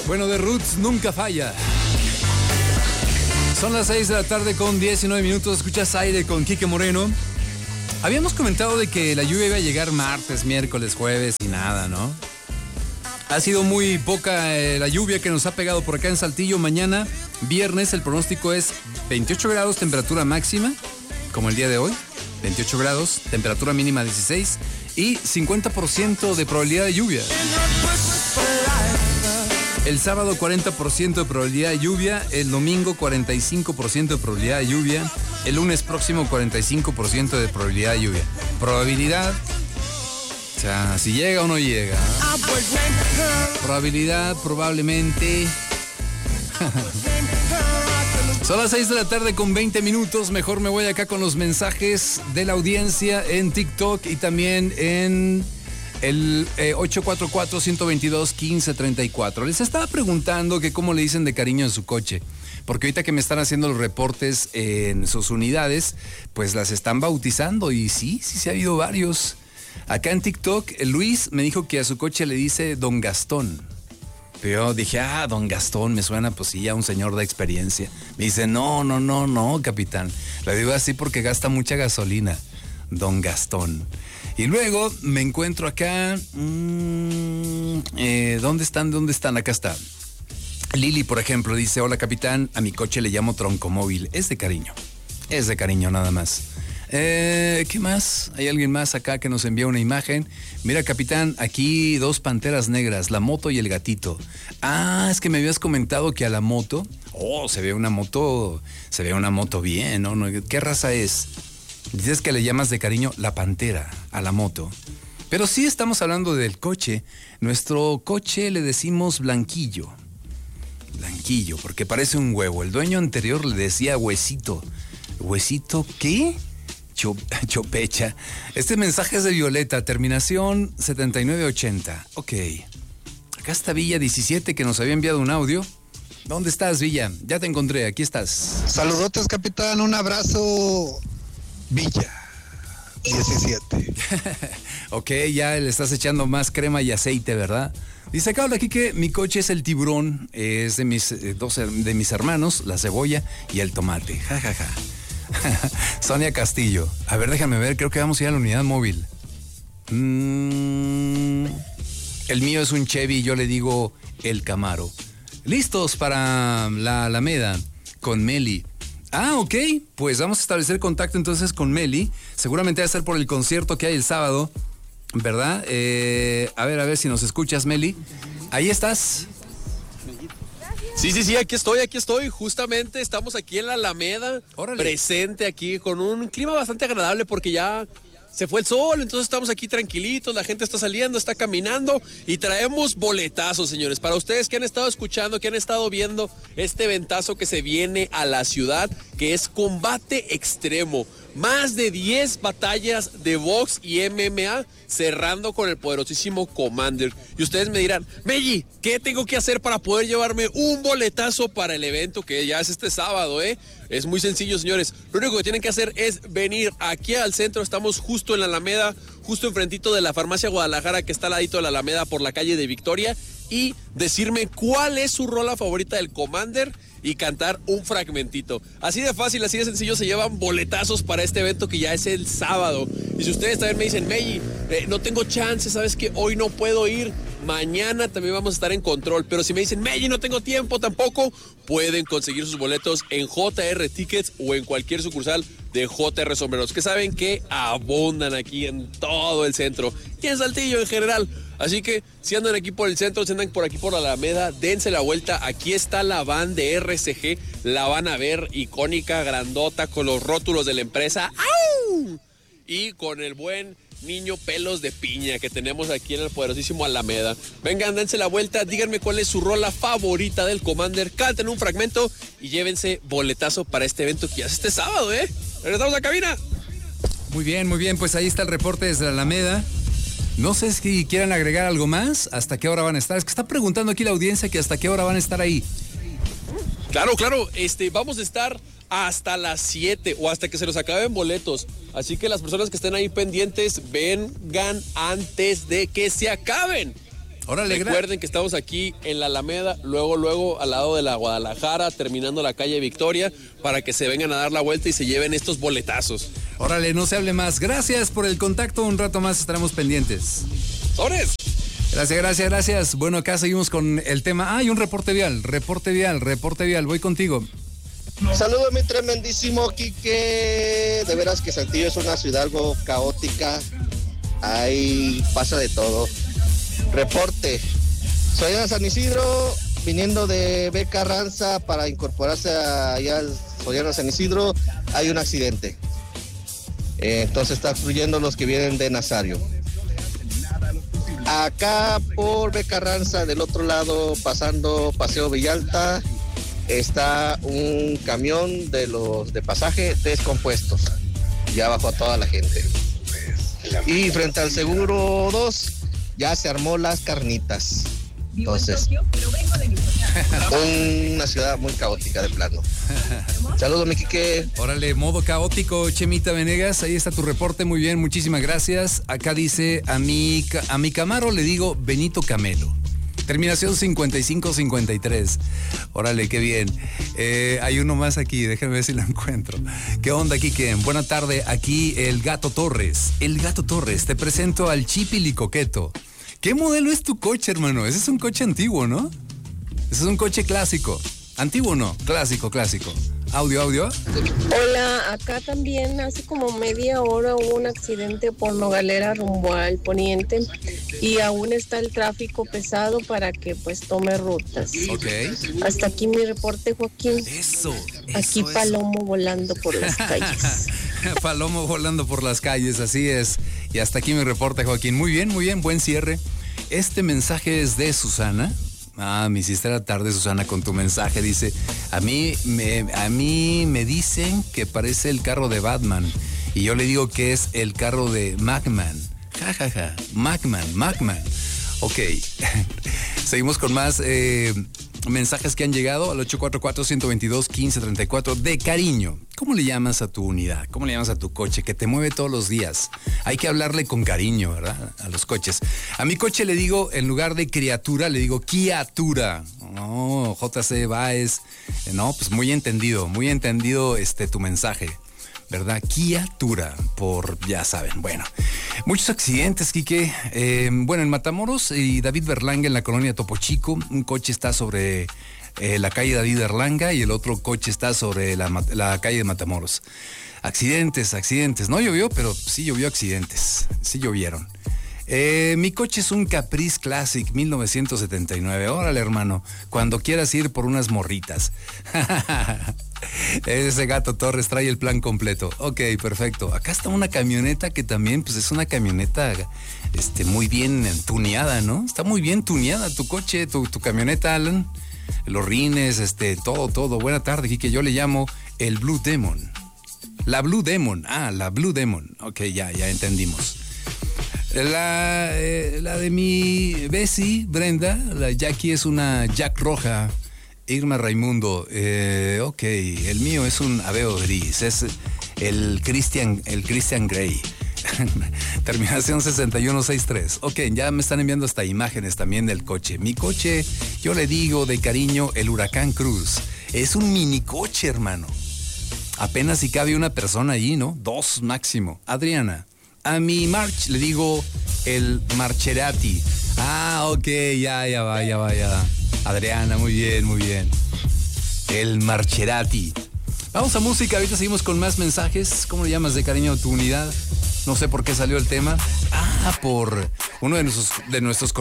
Bueno, The Roots nunca falla. Son las 6 de la tarde con 19 minutos. Escuchas Aire con Quique Moreno. Habíamos comentado de que la lluvia iba a llegar martes, miércoles, jueves y nada, ¿no? Ha sido muy poca la lluvia que nos ha pegado por acá en Saltillo. Mañana, viernes, el pronóstico es 28 grados, temperatura máxima, como el día de hoy. 28 grados, temperatura mínima 16 y 50% de probabilidad de lluvia. El sábado 40% de probabilidad de lluvia, el domingo 45% de probabilidad de lluvia, el lunes próximo 45% de probabilidad de lluvia. Probabilidad, o sea, si llega o no llega. Probabilidad, probablemente. Son las 6 de la tarde con 20 minutos. Mejor me voy acá con los mensajes de la audiencia en TikTok y también en el 844-122-1534. Les estaba preguntando que cómo le dicen de cariño en su coche, porque ahorita que me están haciendo los reportes en sus unidades, pues las están bautizando y sí se ha habido varios. Acá en TikTok, Luis me dijo que a su coche le dice Don Gastón. Pero yo dije, Don Gastón, me suena pues sí a un señor de experiencia. Me dice, no, capitán. Le digo así porque gasta mucha gasolina. Don Gastón. Y luego me encuentro acá. ¿Dónde están? Acá está. Lili, por ejemplo, dice, hola capitán, a mi coche le llamo troncomóvil. Es de cariño nada más. ¿Qué más? Hay alguien más acá que nos envía una imagen. Mira, capitán, aquí 2 panteras negras, la moto y el gatito. Es que me habías comentado que a la moto, se ve una moto bien, ¿no? ¿Qué raza es? Dices que le llamas de cariño la pantera a la moto. Pero sí estamos hablando del coche. Nuestro coche le decimos blanquillo. Blanquillo, porque parece un huevo. El dueño anterior le decía huesito. ¿Huesito qué? Chopecha. Este mensaje es de Violeta, terminación 7980. Ok. Acá está Villa 17 que nos había enviado un audio. ¿Dónde estás, Villa? Ya te encontré, aquí estás. Saludotes, capitán, un abrazo. Villa 17. Ok, ya le estás echando más crema y aceite, ¿verdad? Dice acá, aquí que mi coche es el tiburón, es de mis de mis hermanos, la cebolla y el tomate. Sonia Castillo. A ver, déjame ver, creo que vamos a ir a la unidad móvil. El mío es un Chevy, yo le digo el Camaro. Listos para la Alameda con Meli. Ok, pues vamos a establecer contacto entonces con Meli. Seguramente va a ser por el concierto que hay el sábado, ¿verdad? A ver si nos escuchas, Meli. Ahí estás. Sí, aquí estoy. Justamente estamos aquí en la Alameda. Órale. Presente aquí con un clima bastante agradable porque ya se fue el sol, entonces estamos aquí tranquilitos, la gente está saliendo, está caminando y traemos boletazos, señores. Para ustedes que han estado escuchando, que han estado viendo este eventazo que se viene a la ciudad, que es Combate Extremo. Más de 10 batallas de box y MMA cerrando con el poderosísimo Commander. Y ustedes me dirán, Melli, ¿qué tengo que hacer para poder llevarme un boletazo para el evento que ya es este sábado, Es muy sencillo, señores. Lo único que tienen que hacer es venir aquí al centro. Estamos justo en la Alameda, justo enfrentito de la Farmacia Guadalajara, que está al ladito de la Alameda por la calle de Victoria, y decirme cuál es su rola favorita del Commander y cantar un fragmentito. Así de fácil, así de sencillo, se llevan boletazos para este evento que ya es el sábado. Y si ustedes también me dicen, Melli, no tengo chance, sabes que hoy no puedo ir, mañana también vamos a estar en Control. Pero si me dicen, Melli, no tengo tiempo tampoco, pueden conseguir sus boletos en JR Tickets o en cualquier sucursal de JR Sombreros, que saben que abundan aquí en todo el centro y en Saltillo en general. Así que si andan aquí por el centro, si andan por aquí por la Alameda, dense la vuelta. Aquí está la van de RCG, la van a ver icónica, grandota, con los rótulos de la empresa. ¡Au! Y con el buen niño pelos de piña que tenemos aquí en el poderosísimo Alameda. Vengan, dense la vuelta, díganme cuál es su rola favorita del Commander, canten un fragmento y llévense boletazo para este evento que ya es este sábado, Regresamos a cabina. Muy bien, pues ahí está el reporte desde la Alameda. No sé si quieran agregar algo más, hasta qué hora van a estar. Es que está preguntando aquí la audiencia que hasta qué hora van a estar ahí. Claro, vamos a estar hasta las 7 o hasta que se nos acaben boletos. Así que las personas que estén ahí pendientes, vengan antes de que se acaben. Órale, recuerden que estamos aquí en la Alameda, luego al lado de la Guadalajara, terminando la calle Victoria, para que se vengan a dar la vuelta y se lleven estos boletazos. Órale, no se hable más. Gracias por el contacto, un rato más estaremos pendientes. ¡Sobres! Gracias. Bueno, acá seguimos con el tema. Hay un reporte vial. Voy contigo. Saludos, mi tremendísimo Quique. De veras que Saltillo es una ciudad algo caótica. Ahí pasa de todo. Reporte. Soy en San Isidro, viniendo de B. Carranza para incorporarse allá al Soriano San Isidro. Hay un accidente. Entonces está fluyendo los que vienen de Nazario. Acá por B. Carranza, del otro lado, pasando Paseo Villalta, está un camión de los de pasaje descompuestos. Ya bajó a toda la gente. Y frente al Seguro 2, ya se armó las carnitas. Entonces, una ciudad muy caótica de plano. Saludos, mi Quique. Órale, modo caótico, Chemita Venegas. Ahí está tu reporte, muy bien, muchísimas gracias. Acá dice, a mi Camaro le digo Benito Camelo. Terminación 5553. Órale, qué bien. Hay uno más aquí, déjame ver si lo encuentro. ¿Qué onda, Quique? Buena tarde, aquí el Gato Torres. Te presento al Chipili Coqueto. ¿Qué modelo es tu coche, hermano? Ese es un coche antiguo, ¿no? Ese es un coche clásico. Antiguo no, clásico. Audio. Hola, acá también hace como media hora hubo un accidente por Nogalera rumbo al poniente y aún está el tráfico pesado para que pues tome rutas. Ok. Hasta aquí mi reporte, Joaquín. Eso. Aquí Palomo volando por las calles. Palomo volando por las calles, así es. Y hasta aquí mi reporte, Joaquín. Muy bien, buen cierre. Este mensaje es de Susana. Me hiciste la tarde, Susana, con tu mensaje. Dice, a mí me dicen que parece el carro de Batman. Y yo le digo que es el carro de Macman. Ja. Macman. Ok. Seguimos con más mensajes que han llegado al 844-122-1534 de cariño. ¿Cómo le llamas a tu unidad? ¿Cómo le llamas a tu coche que te mueve todos los días? Hay que hablarle con cariño, ¿verdad? A los coches. A mi coche le digo, en lugar de criatura, le digo criatura. No, JC Baez. No, pues muy entendido tu mensaje, ¿verdad? Criatura, ya saben. Bueno, muchos accidentes, Quique. Bueno, en Matamoros y David Berlanga, en la colonia Topo Chico, un coche está sobre la calle David Berlanga y el otro coche está sobre la calle de Matamoros. Accidentes. No llovió, pero sí llovió accidentes. Sí llovieron. Mi coche es un Caprice Classic 1979. Órale, hermano, cuando quieras ir por unas morritas. Ese Gato Torres trae el plan completo. Ok, perfecto. Acá está una camioneta que también, pues es una camioneta muy bien tuneada, ¿no? Está muy bien tuneada tu coche, tu camioneta, Alan. Los rines, todo. Buena tarde, Quique. Yo le llamo el Blue Demon. La Blue Demon. La Blue Demon. Ok, ya entendimos. La de mi Bessie, Brenda, la Jackie es una Jack roja. Irma Raimundo, ok, el mío es un Aveo gris, es el Christian Grey. Terminación 6163. Ok, ya me están enviando hasta imágenes también del coche. Mi coche, yo le digo de cariño el Huracán Cruz. Es un mini coche, hermano. Apenas si cabe una persona allí, ¿no? 2 máximo. Adriana. A mi March le digo el Marcherati. Ok, ya va. Adriana, muy bien. El Marcherati. Vamos a música, ahorita seguimos con más mensajes. ¿Cómo le llamas de cariño a tu unidad? No sé por qué salió el tema. Por uno de nuestros